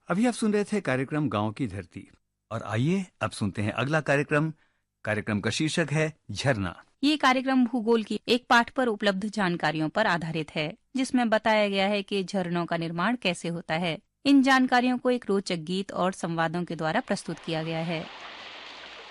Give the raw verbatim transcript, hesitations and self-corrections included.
अभी आप सुन रहे थे कार्यक्रम गांव की धरती। और आइए अब सुनते हैं अगला कार्यक्रम। कार्यक्रम का शीर्षक है झरना। ये कार्यक्रम भूगोल की एक पाठ पर उपलब्ध जानकारियों पर आधारित है, जिसमें बताया गया है कि झरनों का निर्माण कैसे होता है। इन जानकारियों को एक रोचक गीत और संवादों के द्वारा प्रस्तुत किया गया है।